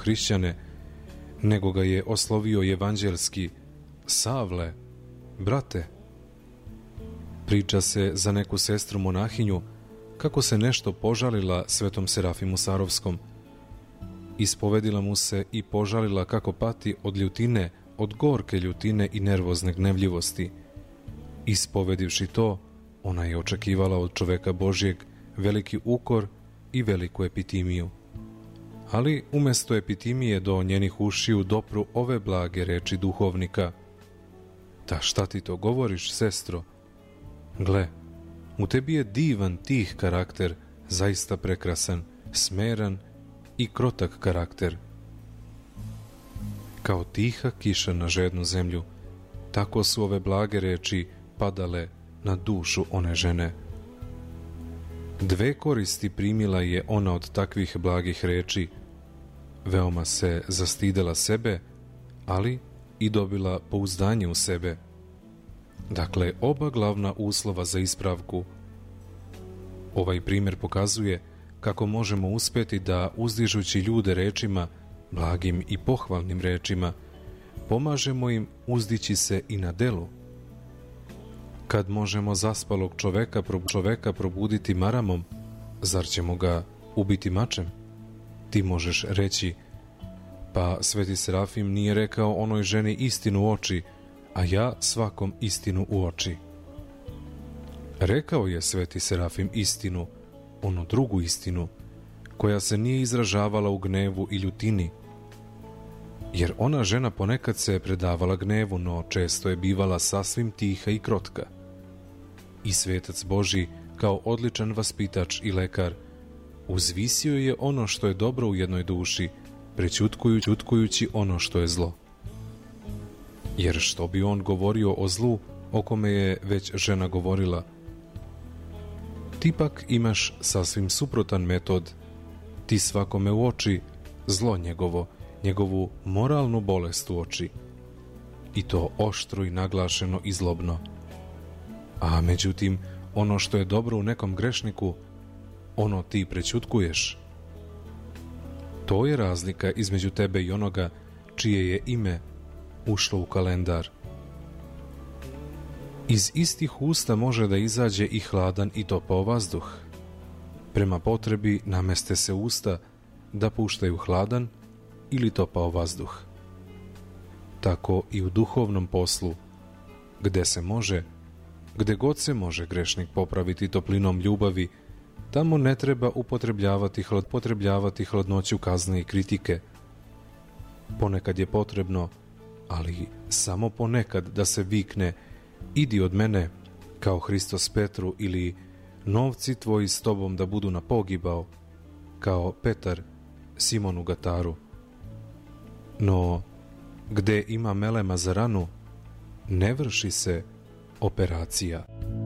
hrišćane, nego ga je oslovio evanđelski: Savle, brate. Priča se za neku sestru monahinju kako se nešto požalila svetom Serafimu Sarovskom. Ispovedila mu se i požalila kako pati od ljutine, od gorke ljutine i nervozne gnevljivosti. Ispovedivši to, ona je očekivala od čoveka Božjeg veliki ukor i veliku epitimiju. Ali umesto epitimije do njenih ušiju dopru ove blage reči duhovnika: "Ta šta ti to govoriš, sestro? Gle, u tebi je divan, tih karakter, zaista prekrasan, smeran i krotak karakter. Kao tiha kiša na žednu zemlju, tako su ove blage reči padale na dušu one žene." 2 koristi primila je ona od takvih blagih reči. Veoma se zastidela sebe, ali i dobila pouzdanje u sebe. Dakle, oba glavna uslova za ispravku. Ovaj primjer pokazuje kako možemo uspjeti da, uzdižući ljude rečima, blagim i pohvalnim rečima, pomažemo im uzdići se i na delu. Kad možemo zaspalog čoveka probuditi maramom, zar ćemo ga ubiti mačem? Ti možeš reći: "Pa sveti Serafim nije rekao onoj ženi istinu u oči, a ja svakom istinu u oči." Rekao je sveti Serafim istinu, onu drugu istinu, koja se nije izražavala u gnevu i ljutini. Jer ona žena ponekad se predavala gnevu, no često je bivala sasvim tiha i krotka. I svetac Božji, kao odličan vaspitač i lekar, uzvisio je ono što je dobro u jednoj duši, prećutkujući ono što je zlo. Jer što bi on govorio o zlu o kome je već žena govorila? Ti pak imaš sasvim suprotan metod. Ti svakome u oči zlo njegovo, njegovu moralnu bolest u oči. I to oštro i naglašeno i zlobno. A međutim, ono što je dobro u nekom grešniku, ono ti prećutkuješ. To je razlika između tebe i onoga čije je ime ušlo u kalendar. Iz istih usta može da izađe i hladan i topao vazduh. Prema potrebi nameste se usta da puštaju hladan ili topao vazduh. Tako i u duhovnom poslu, gde god se može grešnik popraviti toplinom ljubavi, tamo ne treba upotrebljavati hladnoću kazne i kritike. Ponekad je potrebno, ali samo ponekad, da se vikne: "Idi od mene, kao Hristos Petru", ili "Novci tvoji s tobom da budu na pogibao", kao Petar Simonu Gataru. No, gde ima melema za ranu, ne vrši se operacija.